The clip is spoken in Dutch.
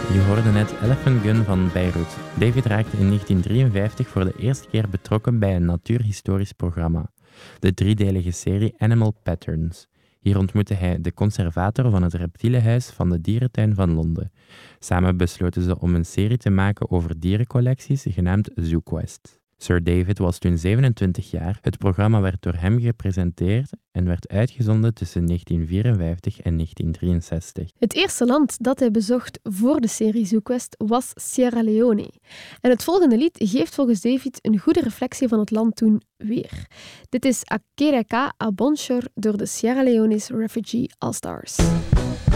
Je hoorde net Elephant Gun van Beirut. David raakte in 1953 voor de eerste keer betrokken bij een natuurhistorisch programma, de driedelige serie Animal Patterns. Hier ontmoette hij de conservator van het reptielenhuis van de dierentuin van Londen. Samen besloten ze om een serie te maken over dierencollecties, genaamd ZooQuest. Sir David was toen 27 jaar. Het programma werd door hem gepresenteerd en werd uitgezonden tussen 1954 en 1963. Het eerste land dat hij bezocht voor de serie ZooQuest was Sierra Leone. En het volgende lied geeft volgens David een goede reflectie van het land toen weer. Dit is Akereka Abonshor door de Sierra Leone's Refugee All-Stars.